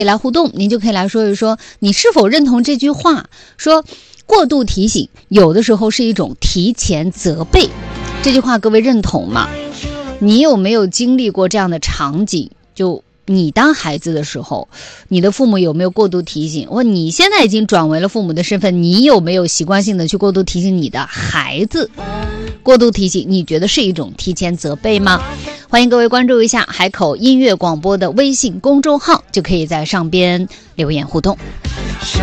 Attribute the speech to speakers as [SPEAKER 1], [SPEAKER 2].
[SPEAKER 1] 来互动，您就可以来说一说你是否认同这句话，说过度提醒有的时候是一种提前责备，这句话各位认同吗？你有没有经历过这样的场景？就你当孩子的时候，你的父母有没有过度提醒？或你现在已经转为了父母的身份，你有没有习惯性的去过度提醒你的孩子？过度提醒你觉得是一种提前责备吗？欢迎各位关注一下海口音乐广播的微信公众号，就可以在上边留言互动。